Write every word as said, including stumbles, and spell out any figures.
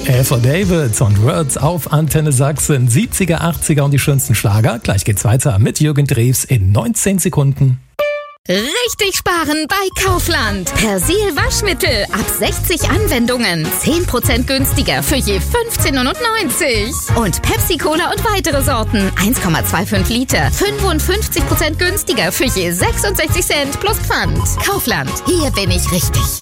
Eva David und Words auf Antenne Sachsen. siebziger, achtziger und die schönsten Schlager. Gleich geht's weiter mit Jürgen Drews in neunzehn Sekunden. Richtig sparen bei Kaufland. Persil Waschmittel ab sechzig Anwendungen. zehn Prozent günstiger für je fünfzehn neunundneunzig. Und Pepsi Cola und weitere Sorten. eins Komma fünfundzwanzig Liter. fünfundfünfzig Prozent günstiger für je sechsundsechzig Cent plus Pfand. Kaufland. Hier bin ich richtig.